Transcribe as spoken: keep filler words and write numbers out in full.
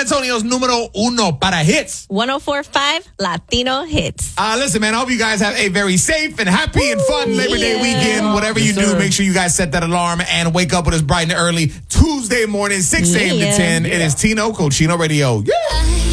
Antonio's numero uno para hits. one oh four point five Latino Hits. Uh, listen, man, I hope you guys have a very safe and happy and fun Labor Day yeah. weekend. Whatever you Yes, do, sir. make sure you guys set that alarm and wake up with us bright and early Tuesday morning, six a.m. Yeah. to ten. It is Tino Cochino Radio. Yeah.